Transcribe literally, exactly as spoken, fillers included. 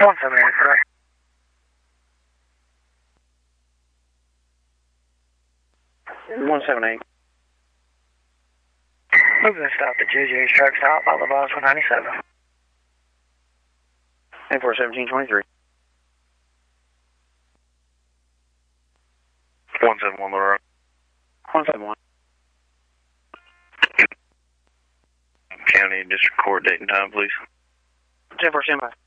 one seven eight, correct. one seven eight. Moving stop to J J's truck stop, I'll advise one ninety-seven. ten four seventeen twenty-three. one seven one, Laura. one seven one. County District Court date and time, please. ten four standby.